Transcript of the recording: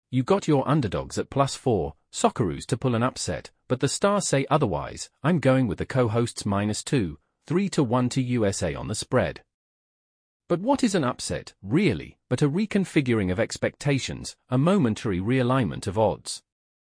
You got your underdogs at +4, Socceroos to pull an upset, but the stars say otherwise. I'm going with the co-hosts -2, 3-1 to USA on the spread. But what is an upset, really, but a reconfiguring of expectations, a momentary realignment of odds?